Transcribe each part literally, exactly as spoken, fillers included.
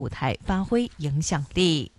舞台发挥影响力。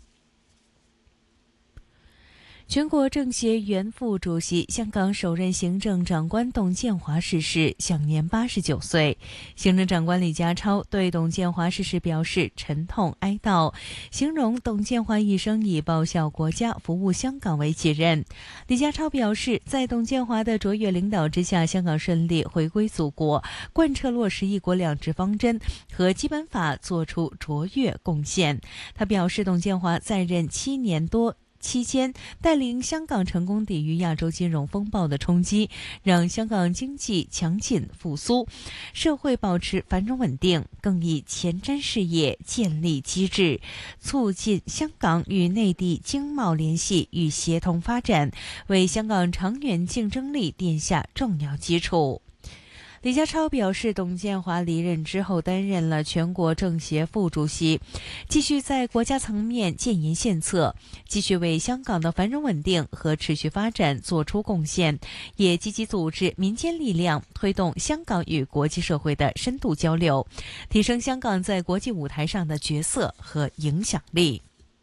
全国政协原副主席、香港首任行政长官董建华逝世，享年八十九岁。行政长官李家超对董建华逝世表示沉痛哀悼，形容董建华一生以报效国家、服务香港为己任。李家超表示，在董建华的卓越领导之下，香港顺利回归祖国，贯彻落实一国两制方针和基本法作出卓越贡献。他表示，董建华在任七年多期间，带领香港成功抵御亚洲金融风暴的冲击，让香港经济强劲复苏，社会保持繁荣稳定，更以前瞻事业建立机制，促进香港与内地经贸联系与协同发展，为香港长远竞争力奠下重要基础。李家超表示，董建华离任之后担任了全国政协副主席，继续在国家层面建言献策，继续为香港的繁荣稳定和持续发展做出贡献，也积极组织民间力量，推动香港与国际社会的深度交流，提升香港在国际舞台上的角色和影响力。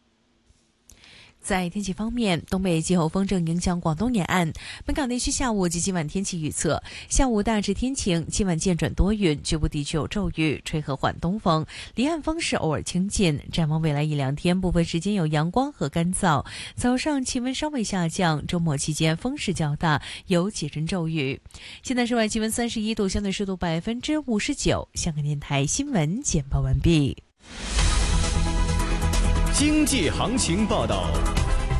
在天气方面，东北季候风正影响广东沿岸，本港地区下午及今晚天气预测：下午大致天晴，今晚渐转多云，局部地区有骤雨，吹和缓东风，离岸风势偶尔清劲。展望未来一两天，部分时间有阳光和干燥，早上气温稍微下降，周末期间风势较大，有几阵骤雨。现在室外气温三十一度，相对湿度百分之五十九。香港电台新闻简报完毕。 经济行情报道。